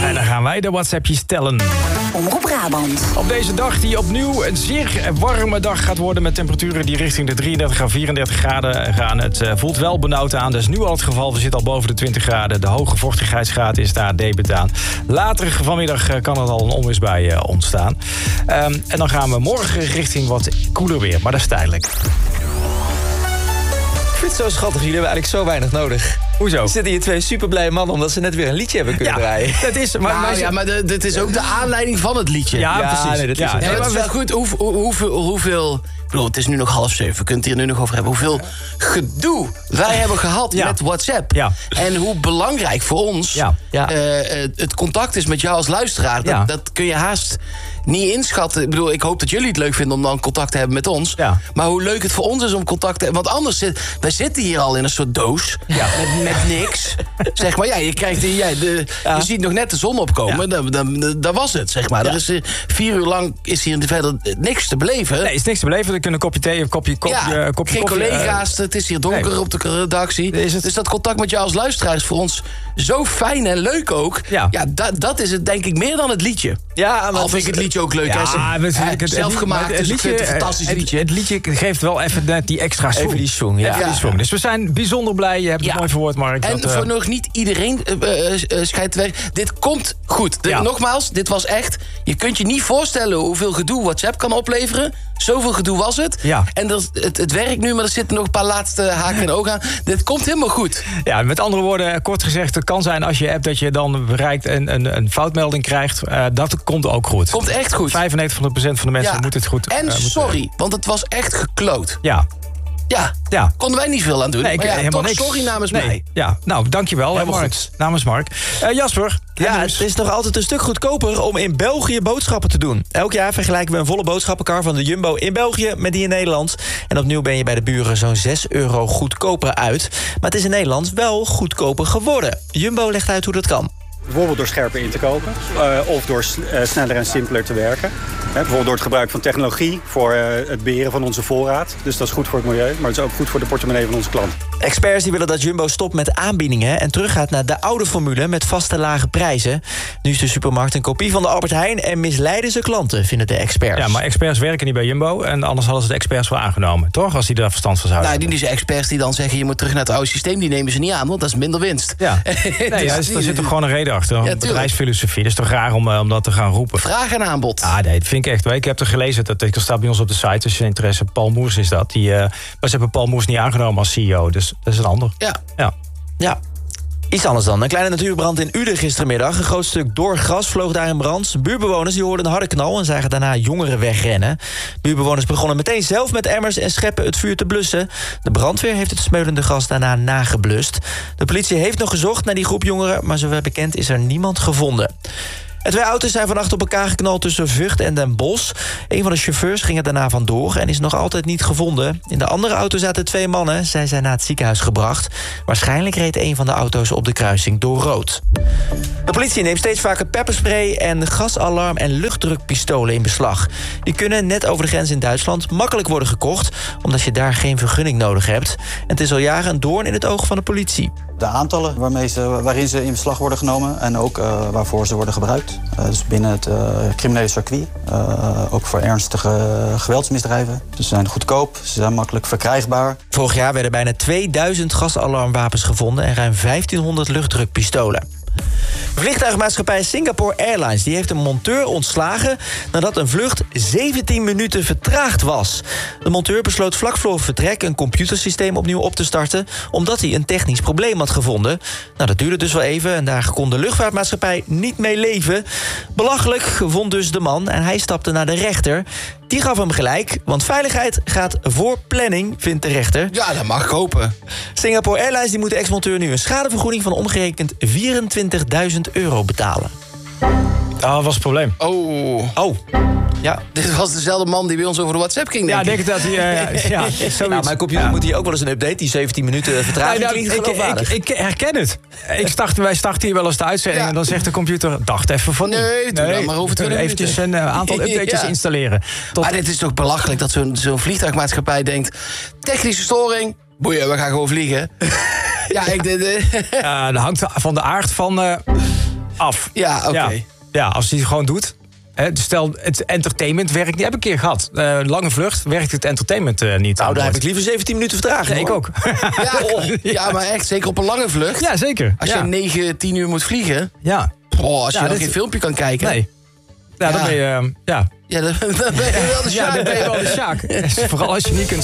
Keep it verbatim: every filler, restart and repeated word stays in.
En dan gaan wij de WhatsAppjes tellen. Omroep Brabant. Op deze dag die opnieuw een zeer warme dag gaat worden... met temperaturen die richting de drieëndertig à vierendertig graden gaan. Het uh, voelt wel benauwd aan. Dat is nu al het geval. We zitten al boven de twintig graden. De hoge vochtigheidsgraad is daar debet aan. Later vanmiddag uh, kan er al een onweersbui uh, ontstaan. Um, en dan gaan we morgen richting wat koeler weer. Maar dat is tijdelijk. Ik vind het zo schattig. Jullie hebben eigenlijk zo weinig nodig. Hoezo? Er zitten hier twee superblije mannen omdat ze net weer een liedje hebben kunnen ja, draaien. Dat is, maar, nou, maar ja, maar de, dit is ook de aanleiding van het liedje. Ja, Ja, precies. nee, dat is ja, het. Ja, nee, maar maar wel goed, hoe, hoe, hoeveel, hoeveel... Ik bedoel, het is nu nog half zeven, we kunnen het hier nu nog over hebben. Hoeveel gedoe wij hebben gehad Ja. met WhatsApp. Ja. En hoe belangrijk voor ons Ja. Ja. uh, het contact is met jou als luisteraar. Dat, Ja. dat kun je haast niet inschatten. Ik bedoel, ik hoop dat jullie het leuk vinden om dan contact te hebben met ons. Ja. Maar hoe leuk het voor ons is om contact te hebben. Want anders, zit, wij zitten hier al in een soort doos. Ja. Met, met niks. Zeg maar, ja, je krijgt die, ja, de, Ja. je ziet nog net de zon opkomen. Ja. Dat, dat, dat was het, zeg maar. Ja. Er is, uh, vier uur lang is hier verder niks te beleven. Nee, is niks te beleven. Er kunnen een kopje thee, een kopje, kopje, Ja, kopje geen koffie, collega's, het is hier donker nee. op de redactie. Is het? Dus dat contact met jou als luisteraar is voor ons zo fijn en leuk ook. Ja. Ja, dat, dat is het denk ik meer dan het liedje. Ja, maar Al vind ik het liedje ook leuk. Ja, hè. we- Hè, het- het- zelf gemaakt, het dus ik liedje, vind het een fantastisch het- liedje. Het liedje geeft wel even net die extra swing. Even die swing, ja. Even die swing. Dus we zijn bijzonder blij. Je hebt het Ja. mooi verwoord, Mark. En dat, uh, voor nog niet iedereen uh, uh, schijnt te werken. Dit komt goed. De, Ja. Nogmaals, dit was echt... Je kunt je niet voorstellen hoeveel gedoe WhatsApp kan opleveren. Zoveel gedoe was het. Ja. En dat, het, het werkt nu, maar er zitten nog een paar laatste haken en ogen aan. Dit komt helemaal goed. Ja, met andere woorden, kort gezegd, het kan zijn als je appt dat je dan bereikt en een, een foutmelding krijgt. Uh, dat komt ook goed. Komt echt goed. vijfennegentig procent van de mensen Ja. moet het goed. En uh, moeten- sorry, want het was echt gekloot. Ja, Ja, ja. konden wij niet veel aan doen. Nee, ik, maar ja, helemaal toch niks. sorry namens Nee. mij. Ja, nou, dankjewel. Helemaal Mark. goed. Namens Mark. Uh, Jasper. Ja, nieuws. het is nog altijd een stuk goedkoper om in België boodschappen te doen. Elk jaar vergelijken we een volle boodschappenkar van de Jumbo in België met die in Nederland. En opnieuw ben je bij de buren zo'n zes euro goedkoper uit. Maar het is in Nederland wel goedkoper geworden. Jumbo legt uit hoe dat kan. Bijvoorbeeld door scherper in te kopen uh, of door s- uh, sneller en simpeler te werken. Hè, bijvoorbeeld door het gebruik van technologie voor uh, het beheren van onze voorraad. Dus dat is goed voor het milieu, maar het is ook goed voor de portemonnee van onze klant. Experts die willen dat Jumbo stopt met aanbiedingen en teruggaat naar de oude formule met vaste lage prijzen. Nu is de supermarkt een kopie van de Albert Heijn en misleiden ze klanten, vinden de experts. Ja, maar experts werken niet bij Jumbo. En anders hadden ze de experts wel aangenomen. Toch? Als die daar verstand van zouden Nou, die, hebben. die experts die dan zeggen... je moet terug naar het oude systeem, die nemen ze niet aan... want dat is minder winst. Ja, nee, Dus ja, dus die- daar zit toch gewoon een reden achter. Een tuurlijk. bedrijfsfilosofie. Dat is toch raar om, uh, om dat te gaan roepen. Vraag en aanbod. Ah, nee, dat vind ik echt. Ik heb er gelezen, dat dat staat bij ons op de site. Als je interesse hebt, Paul Moers is dat. Die, uh, maar ze hebben Paul Moers niet aangenomen als C E O. Dus dat is een ander. Ja. Ja. Ja. Iets anders dan. Een kleine natuurbrand in Uden gistermiddag. Een groot stuk doorgras vloog daar in brand. Buurbewoners die hoorden een harde knal en zagen daarna jongeren wegrennen. Buurbewoners begonnen meteen zelf met emmers en scheppen het vuur te blussen. De brandweer heeft het smeulende gas daarna nageblust. De politie heeft nog gezocht naar die groep jongeren, maar zover bekend is er niemand gevonden. En twee auto's zijn vannacht op elkaar geknald tussen Vught en Den Bosch. Een van de chauffeurs ging er daarna vandoor en is nog altijd niet gevonden. In de andere auto zaten twee mannen. Zij zijn naar het ziekenhuis gebracht. Waarschijnlijk reed een van de auto's op de kruising door rood. De politie neemt steeds vaker pepperspray en gasalarm- en luchtdrukpistolen in beslag. Die kunnen net over de grens in Duitsland makkelijk worden gekocht, omdat je daar geen vergunning nodig hebt. En het is al jaren een doorn in het oog van de politie. De aantallen waarmee ze, waarin ze in beslag worden genomen en ook uh, waarvoor ze worden gebruikt. Uh, dus binnen het uh, criminele circuit, uh, ook voor ernstige uh, geweldsmisdrijven. Ze zijn goedkoop, ze zijn makkelijk verkrijgbaar. Vorig jaar werden bijna tweeduizend gasalarmwapens gevonden en ruim vijftienhonderd luchtdrukpistolen. Vliegtuigmaatschappij Singapore Airlines die heeft een monteur ontslagen nadat een vlucht zeventien minuten vertraagd was. De monteur besloot vlak voor vertrek een computersysteem opnieuw op te starten, omdat hij een technisch probleem had gevonden. Nou, dat duurde dus wel even en daar kon de luchtvaartmaatschappij niet mee leven. Belachelijk vond dus de man en hij stapte naar de rechter. Die gaf hem gelijk, want veiligheid gaat voor planning, vindt de rechter. Ja, dat mag ik hopen. Singapore Airlines die moet de ex-monteur nu een schadevergoeding van omgerekend vierentwintigduizend euro betalen. Ah, dat was het probleem. Oh. Oh, ja. Dit was dezelfde man die bij ons over de WhatsApp ging, denk Ja, ik. denk ik dat hij... Uh, ja, ja, zoiets. Nou, mijn computer Ja. moet hier ook wel eens een update. Die zeventien minuten vertraging Nou, nou, klinkt ik, geloofwaardig. ik, ik herken het. Ik start, wij starten hier wel eens de uitzending Ja. en dan zegt de computer... dacht even van niet. Nee, doe dan maar over twintig Eventjes minuten. een uh, aantal updates Ja. installeren. Tot, Maar dit is toch belachelijk dat zo'n zo'n vliegtuigmaatschappij denkt... technische storing, boeien, we gaan gewoon vliegen. Ja, ik... De, de, uh, dat hangt van de aard van... Uh, af. Ja, oké. Ja. ja, als hij het gewoon doet. Hè, dus stel, het entertainment werkt niet. Heb ik een keer gehad. Uh, lange vlucht werkt het entertainment uh, niet. Nou, daar heb ik liever zeventien minuten vertraging. Nee, ik ook. Ja, oh, ja, maar echt, zeker op een lange vlucht. Ja, zeker. Als ja. je negen, tien uur moet vliegen. Ja. Oh, als je ja, dan dit... geen filmpje kan kijken. Nee. Ja, Ja. dan ben je... Uh, ja. Ja, dan ben je wel de Sjaak. Ja, dan ben je wel de Sjaak. Vooral als je niet kunt